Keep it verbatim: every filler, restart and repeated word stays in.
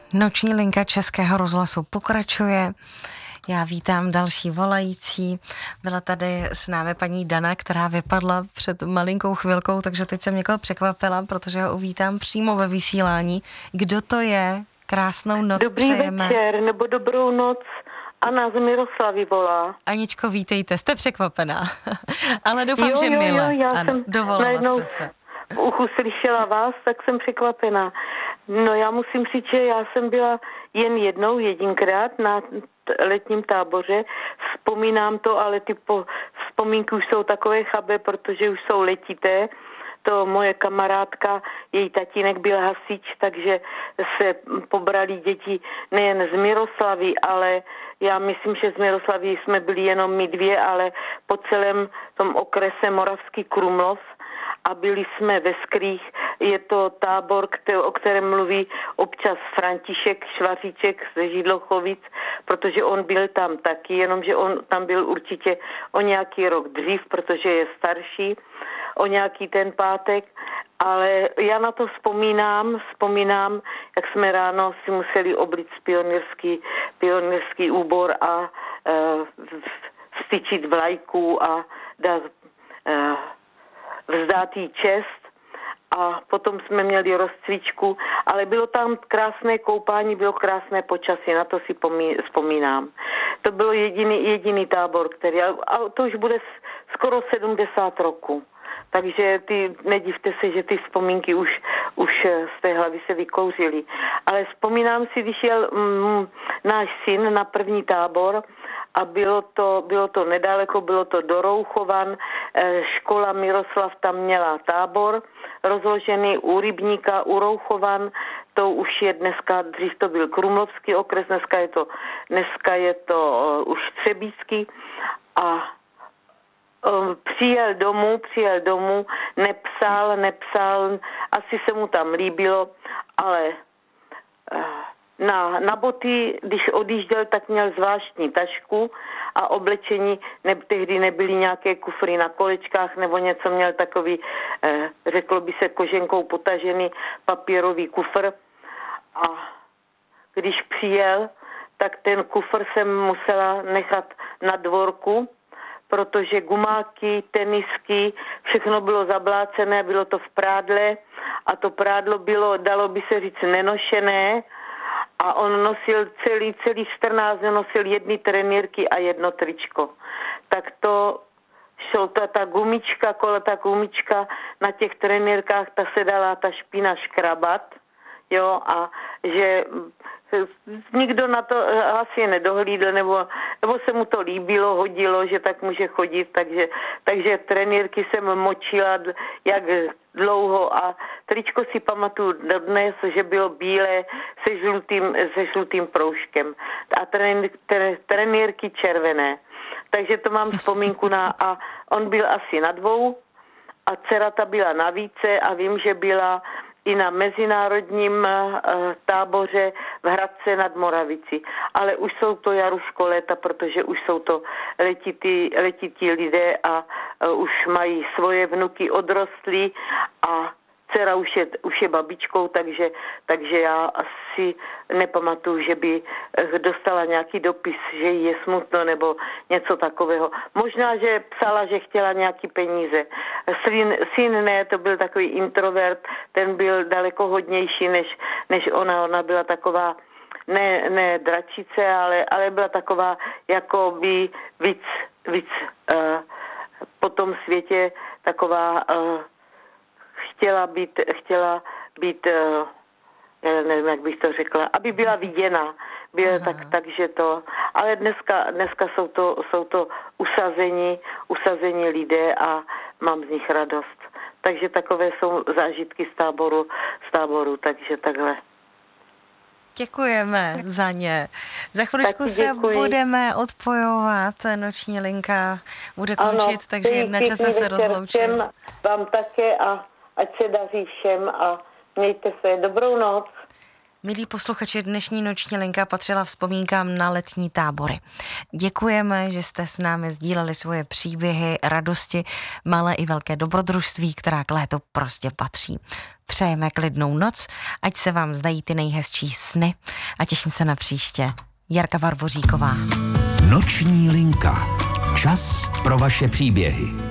Noční linka Českého rozhlasu pokračuje. Já vítám další volající. Byla tady s námi paní Dana, která vypadla před malinkou chvilkou, takže teď jsem někoho překvapila, protože ho uvítám přímo ve vysílání. Kdo to je? Krásnou noc Dobrý přejeme. večer, nebo dobrou noc. Anna z Miroslavy volá. Aničko, vítejte, jste překvapená. Ale doufám, jo, že jo, mile. Jo, já ano, jsem dovolila najednou jste se. v uchu slyšela vás, tak jsem překvapená. No já musím říct, že já jsem byla jen jednou, jedinkrát na letním táboře. Vzpomínám to, ale ty po, vzpomínky už jsou takové chabé, protože už jsou letité. To moje kamarádka, její tatínek byl hasič, takže se pobrali děti nejen z Miroslavy, ale já myslím, že z Miroslavy jsme byli jenom my dvě, ale po celém tom okrese Moravský Krumlov a byli jsme ve Skrých. Je to tábor, o kterém mluví občas František Švaříček ze Židlochovic, protože on byl tam taky, jenomže on tam byl určitě o nějaký rok dřív, protože je starší, o nějaký ten pátek, ale já na to vzpomínám, vzpomínám, jak jsme ráno si museli oblíct pionýrský, pionýrský úbor a e, vstyčit vlajku a dát e, vzdát jí čest a potom jsme měli rozcvičku, ale bylo tam krásné koupání, bylo krásné počasí, na to si pomí, vzpomínám. To bylo jediný, jediný tábor, který, a to už bude skoro sedmdesát roku. Takže ty, nedivte se, že ty vzpomínky už, už z té hlavy se vykouřily. Ale vzpomínám si, když jel mm, náš syn na první tábor a bylo to, bylo to nedaleko, bylo to do Rouchovan, e, škola Miroslav tam měla tábor rozložený u Rybníka, u Rouchovan, to už je dneska, dřív to byl Krumlovský okres, dneska je to, dneska je to uh, už Třebíčský a Přijel domů, přijel domů, nepsal, nepsal, asi se mu tam líbilo, ale na, na boty, když odjížděl, tak měl zvláštní tašku a oblečení, ne, tehdy nebyly nějaké kufry na kolečkách nebo něco, měl takový, eh, řeklo by se koženkou potažený papírový kufr a když přijel, tak ten kufr jsem musela nechat na dvorku, protože gumáky, tenisky, všechno bylo zablácené, bylo to v prádle a to prádlo bylo, dalo by se říct, nenošené a on nosil celý, celý čtrnáct, nosil jedny trenýrky a jedno tričko. Tak to šlo, ta, ta gumička, kolo ta gumička na těch trenýrkách, ta se dala ta špína škrabat, jo, a že nikdo na to asi nedohlídl, nebo, nebo se mu to líbilo, hodilo, že tak může chodit, takže, takže trenýrky jsem močila jak dlouho a tričko si pamatuju dnes, že bylo bílé se žlutým, se žlutým proužkem a tren, tren, trenýrky červené. Takže to mám vzpomínku na, a on byl asi na dvou a dcera ta byla na více a vím, že byla i na mezinárodním uh, táboře v Hradce nad Moravicí. Ale už jsou to Jaruško léta, protože už jsou to letití, letití lidé a uh, už mají svoje vnuky odrostlí a dcera už je, už je babičkou, takže, takže já asi nepamatuju, že by dostala nějaký dopis, že jí je smutno nebo něco takového. Možná, že psala, že chtěla nějaký peníze. Syn, syn ne, to byl takový introvert, ten byl daleko hodnější než, než ona. Ona byla taková, ne, ne dračice, ale, ale byla taková jako by víc, víc uh, po tom světě taková uh, chtěla být, chtěla být, já nevím, jak bych to řekla, aby byla viděna. Byla tak, takže to, ale dneska, dneska jsou to, jsou to usazení, usazení lidé a mám z nich radost. Takže takové jsou zážitky z táboru, z táboru, takže takhle. Děkujeme za ně. Za chvíličku se budeme odpojovat, noční linka bude končit, ano, takže je na čase se rozloučit. Všem, vám také a ať se daří všem a mějte se. Dobrou noc. Milí posluchači, dnešní noční linka patřila vzpomínkám na letní tábory. Děkujeme, že jste s námi sdíleli svoje příběhy, radosti, malé i velké dobrodružství, která k létu prostě patří. Přejeme klidnou noc, ať se vám zdají ty nejhezčí sny a těším se na příště. Jarka Barboříková. Noční linka. Čas pro vaše příběhy.